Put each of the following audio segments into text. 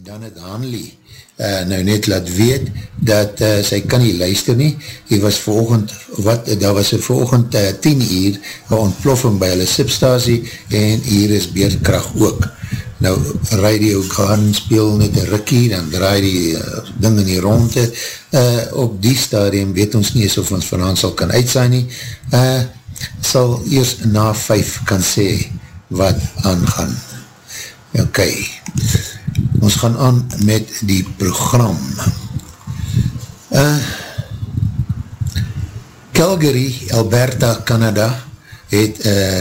Janet Hanley nou net laat weet dat sy kan nie luister nie. Daar was vanoggend 10 uur een ontploffing by hulle substasie en hier is beerdkracht ook. Nou, Radio Garden speel net een rukkie, dan draai die ding in die ronde. Op die stadium weet ons nie of ons vanavond sal kan uitsaai nie. Sal eers na 5 kan sê wat aangaan. Ok, ons gaan aan met die program. Calgary, Alberta, Canada het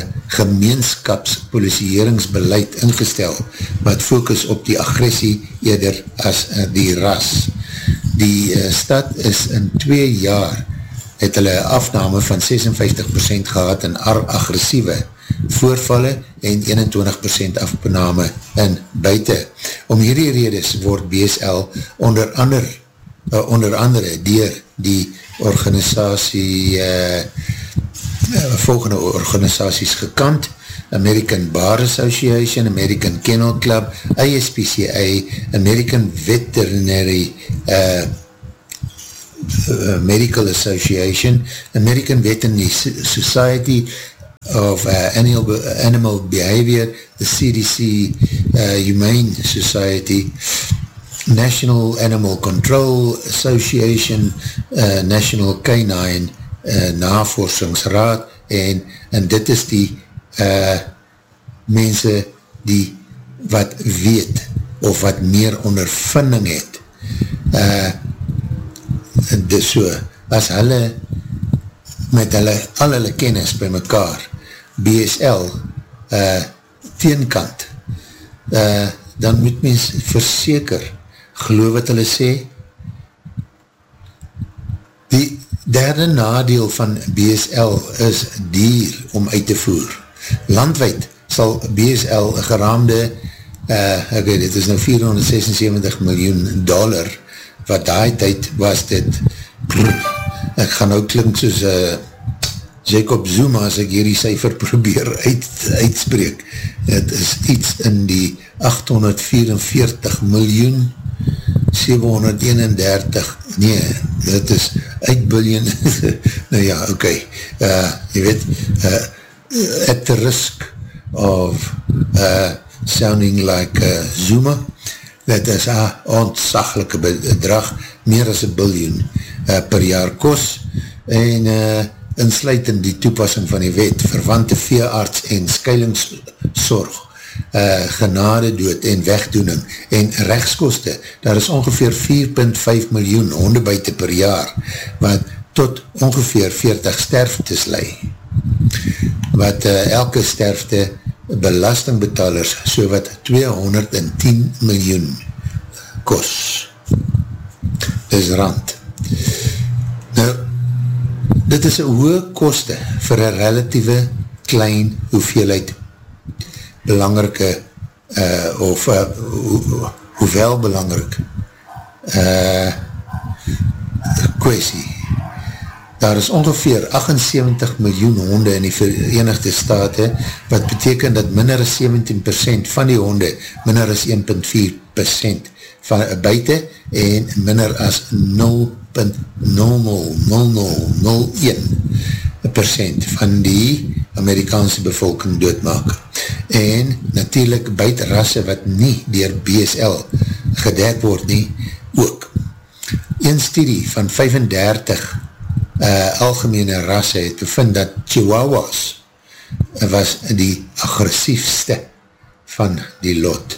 gemeenskapspolisieeringsbeleid ingestel wat focus op die agressie eerder as die ras. Die stad is in 2 jaar het hulle afname van 56% gehad in agressieve voorvalle en 21% afname in buite. Om hierdie redes word BSL onder andere deur die organisatie volgende organisaties gekant: American Bar Association, American Kennel Club, ASPCA, American Veterinary Medical Association, American Veterinary Society of Animal Behavior, the CDC Humane Society, National Animal Control Association, National Canine Navorsingsraad en dit is die mense die wat weet of wat meer ondervinding het. Dus so, as hulle met al hulle kennis by mekaar BSL teenkant, dan moet mens verseker geloof wat hulle sê. Die derde nadeel van BSL is duur om uit te voer. Landwyd sal BSL geraamde, ek weet, dit is nou $476 miljoen, wat daai tyd was dit, ek gaan nou klink soos Jacob Zuma as ek hierdie cijfer probeer uitspreek. Het is iets in die 844 miljoen 731, nee, dit is 8 biljoen, nou ja, ok, jy weet, at the risk of sounding like Zuma, dit is een ontzaglike bedrag, meer as 1 biljoen per jaar kos, en insluitend die toepassing van die wet, verwante veearts en skuilingszorg, genade dood en wegdoening en rechtskoste, daar is ongeveer 4,5 miljoen hondebuite per jaar, wat tot ongeveer 40 sterftes lei, wat elke sterfte belastingbetalers so wat 210 miljoen kos. Dis rand. Nou, dit is een hoë koste vir een relatieve klein hoeveelheid belangrike hoewel belangrijk kwestie. Daar is ongeveer 78 miljoen honde in die Verenigde State, wat beteken dat minder as 17% van die honde, minder as 1,4% van buite en minder as 0,0001% van die Amerikaanse bevolking doodmaak. En natuurlijk buite rasse wat nie deur BSL gedek word nie, ook. Een studie van 35 algemene rasse het bevind dat Chihuahuas was die agressiefste van die lot.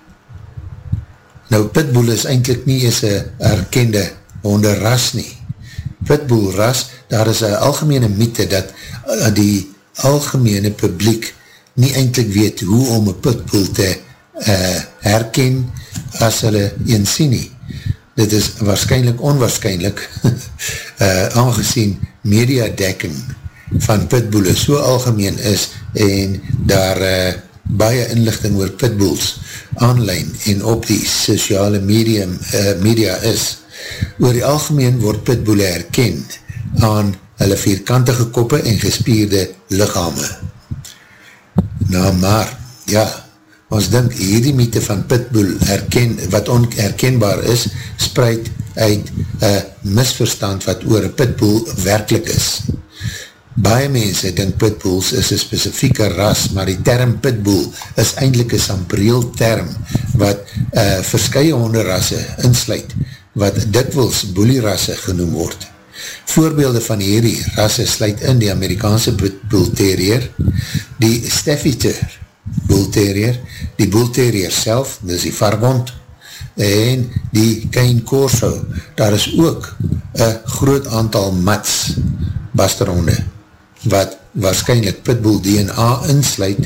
Nou, Pitbull is eintlik nie eens een erkende honderras nie. Pitbull ras, daar is een algemene mythe dat die algemene publiek nie eintlik weet hoe om een Pitbull te herken as hulle een sien nie. Dit is waarschijnlijk onwaarschijnlijk aangezien mediadekking van pitbulle so algemeen is en daar baie inlichting oor pitbulls online en op die sociale media is. Oor die algemeen word pitbulle herken aan hulle vierkantige koppe en gespierde lichame. Nou maar, ja, ons dink hierdie mythe van Pitbull wat onherkenbaar is, spruit uit een misverstand wat oor een Pitbull werkelijk is. Baie mense dink Pitbulls is een spesifieke ras, maar die term Pitbull is eindelijk een sambreel term wat verskye honderrasse insluit, wat dikwels boelierasse genoem word. Voorbeelde van hierdie rasse sluit in die Amerikaanse Bull Terrier, die Staffordshire Bull Terrier, die Bull Terrier self, dis die varkhond, en die Cane Corso. Daar is ook een groot aantal mats, basterhonde, wat waarschijnlijk Pitbull DNA insluit,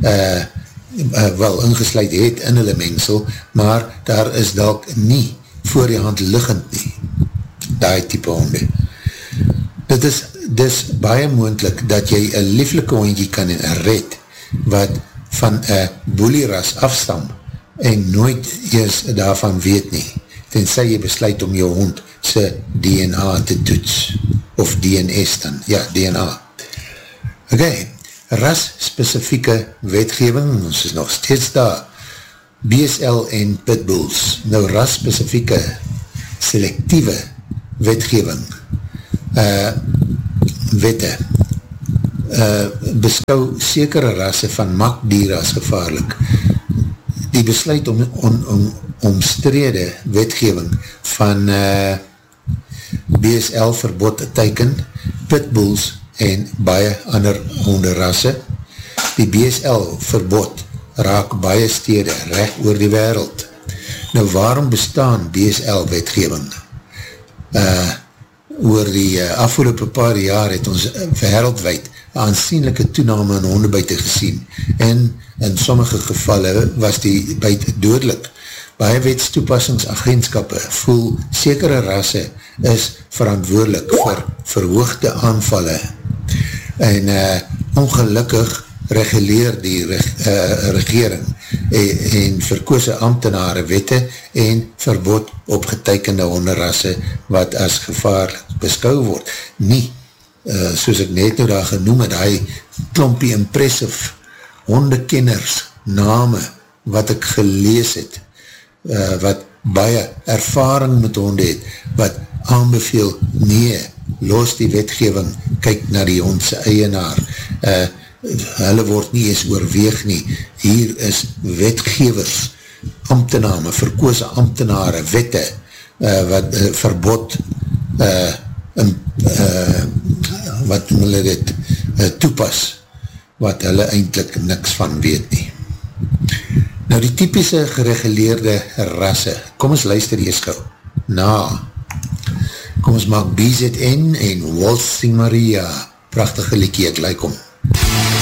wel ingesluit het in hulle mengsel, maar daar is dalk nie voor die hand liggend nie, die type honde. Dit is dus baie moontlik dat jy een lieflike hondje kan red, wat van een boelieras afstam, en nooit eers daarvan weet nie, tensy jy besluit om jou hond sy DNA te toets, of DNS dan, ja, DNA. Ok, ras-specifieke wetgeving, ons is nog steeds daar, BSL en Pitbulls, nou ras-specifieke selectieve wetgeving, wette, beskou sekere rasse van makdier as gevaarlik. Die besluit om omstrede wetgeving van BSL verbod teiken, Pitbulls en baie ander honderrasse. Die BSL verbod raak baie stede reg oor die wêreld. Nou waarom bestaan BSL wetgeving? Oor die afgelopen paar jaar het ons wêreldwyd aansienlijke toename in hondebuite gesien en in sommige gevalle was die buit dodelik. Baie wetstoepassingsagentskappe voel sekere rasse is verantwoordelik vir verhoogde aanvalle en ongelukkig reguleer die regering en verkose amptenare wette en verbod op getekende honderrasse wat as gevaar beskou word. Nie, soos ek net nou daar genoem het, hy klompie impressive hondekenners name wat ek gelees het, wat baie ervaring met honde het, wat aanbeveel, nee, los die wetgeving, kyk na die hondse eienaar, hulle word nie eens oorweeg nie, hier is wetgevers, amptename, verkose amptenare, wette, wat verbod, wat hulle dit toepas, wat hulle eindelijk niks van weet nie. Nou die typische gereguleerde rasse, kom ons luister eers gauw, kom ons maak BZN en Waltzing Maria, prachtige liekie, ek like om.